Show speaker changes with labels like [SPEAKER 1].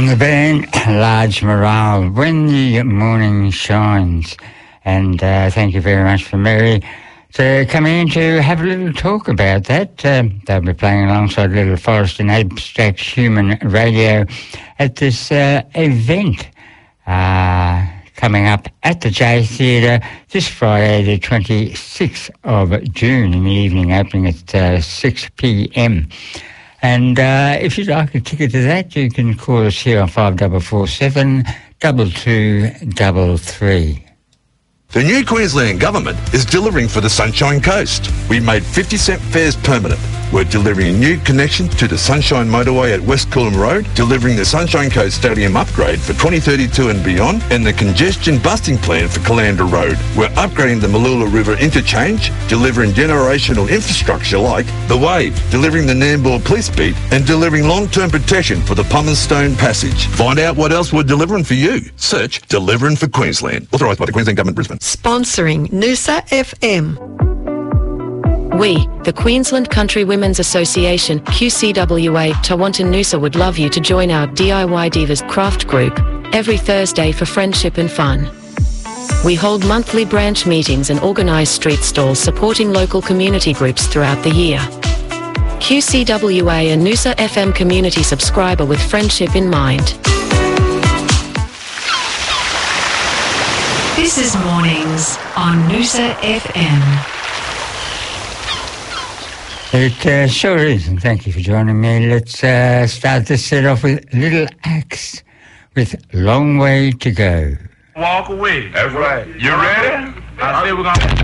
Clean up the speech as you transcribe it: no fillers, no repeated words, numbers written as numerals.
[SPEAKER 1] And the band, Large Morale, When the Morning Shines. And thank you very much for Mary to come in to have a little talk about that. They'll be playing alongside Little Forest and Abstract Human Radio at this event coming up at the J Theatre this Friday, the 26th of June, in the evening, opening at 6 p.m. And if you'd like a ticket to that, you can call us here on 5447 2233.
[SPEAKER 2] The new Queensland Government is delivering for the Sunshine Coast. We made 50-cent fares permanent. We're delivering a new connection to the Sunshine Motorway at West Coolum Road, delivering the Sunshine Coast Stadium upgrade for 2032 and beyond, and the congestion busting plan for Calandra Road. We're upgrading the Malula River interchange, delivering generational infrastructure like the Wave, delivering the Nambour Police Beat, and delivering long-term protection for the Pumice-Stone Passage. Find out what else we're delivering for you. Search Delivering for Queensland. Authorised by the Queensland Government, Brisbane.
[SPEAKER 3] Sponsoring Noosa FM.
[SPEAKER 4] We, the Queensland Country Women's Association, QCWA, Tawantin Noosa would love you to join our DIY Divas craft group every Thursday for friendship and fun. We hold monthly branch meetings and organise street stalls supporting local community groups throughout the year. QCWA, a Noosa FM community subscriber with friendship in mind.
[SPEAKER 3] This is Mornings on Noosa FM.
[SPEAKER 1] It sure is, and thank you for joining me. Let's start this set off with Little Axe with Long Way to Go.
[SPEAKER 5] Walk away. That's right. You ready? I say we're going to...